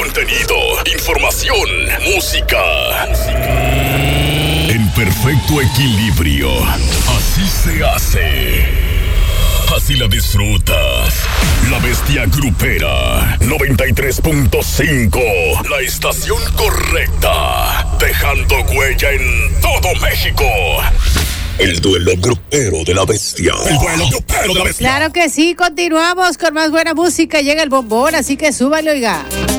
contenido, información, música. En perfecto equilibrio. Así se hace. Así la disfrutas. La Bestia Grupera 93.5. La estación correcta. Dejando huella en todo México. El duelo grupero de la bestia. El duelo grupero de la bestia. Claro que sí, continuamos con más buena música. Llega el bombón, así que súbalo, oiga.